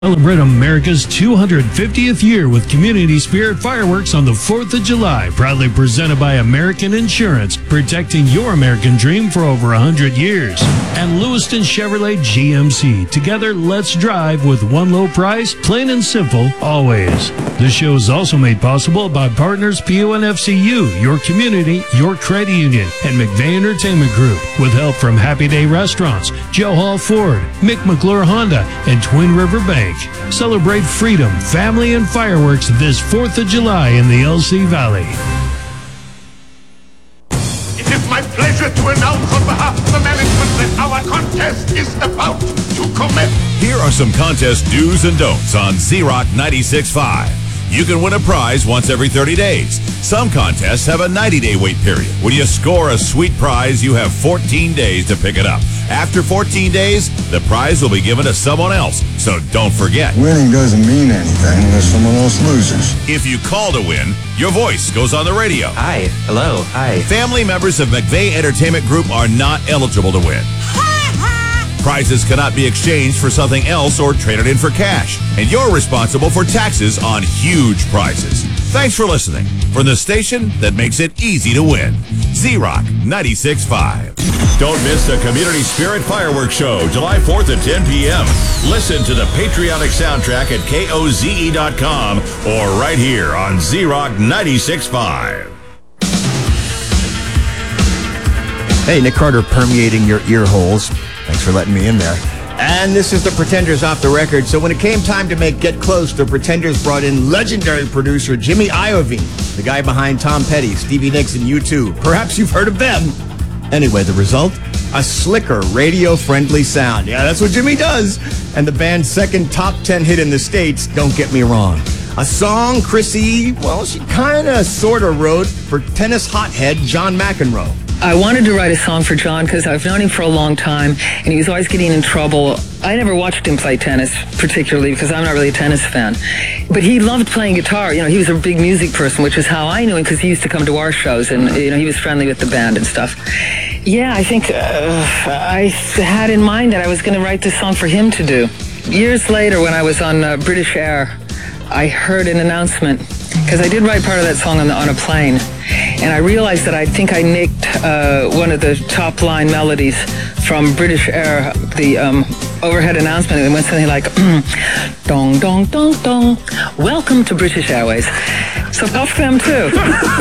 Celebrate America's 250th year with Community Spirit Fireworks on the 4th of July. Proudly presented by American Insurance, protecting your American dream for over 100 years. And Lewiston Chevrolet GMC. Together, let's drive with one low price, plain and simple, always. This show is also made possible by partners PONFCU, your community, your credit union, and McVeigh Entertainment Group. With help from Happy Day Restaurants, Joe Hall Ford, Mick McClure Honda, and Twin River Bank. Celebrate freedom, family, and fireworks this 4th of July in the LC Valley. It is my pleasure to announce on behalf of the management that our contest is about to commence. Here are some contest do's and don'ts on Z-Rock 96.5. You can win a prize once every 30 days. Some contests have a 90-day wait period. When you score a sweet prize, you have 14 days to pick it up. After 14 days, the prize will be given to someone else, so don't forget. Winning doesn't mean anything unless someone else loses. If you call to win, your voice goes on the radio. Hi. Hello. Hi. Family members of McVeigh Entertainment Group are not eligible to win. Prizes cannot be exchanged for something else or traded in for cash. And you're responsible for taxes on huge prizes. Thanks for listening. From the station that makes it easy to win. Z-Rock 96.5. Don't miss the Community Spirit Fireworks Show, July 4th at 10 p.m. Listen to the patriotic soundtrack at KOZE.com or right here on Z-Rock 96.5. Hey, Nick Carter permeating your ear holes. Thanks for letting me in there. And this is the Pretenders off the record. So when it came time to make Get Close, the Pretenders brought in legendary producer Jimmy Iovine, the guy behind Tom Petty, Stevie Nicks, and U2. Perhaps you've heard of them. Anyway, the result? A slicker, radio-friendly sound. Yeah, that's what Jimmy does. And the band's second top 10 hit in the States, don't get me wrong. A song Chrissy, well, she kind of sort of wrote for tennis hothead John McEnroe. I wanted to write a song for John because I've known him for a long time, and he was always getting in trouble. I never watched him play tennis, particularly, because I'm not really a tennis fan. But he loved playing guitar. You know, he was a big music person, which is how I knew him, because he used to come to our shows, and, you know, he was friendly with the band and stuff. Yeah, I think I had in mind that I was going to write this song for him to do. Years later, when I was on British Air, I heard an announcement, because I did write part of that song on a plane, and I realized that I think I nicked one of the top line melodies from British Air, the overhead announcement. It went something like, dong, dong, dong, dong, welcome to British Airways. So puff them too.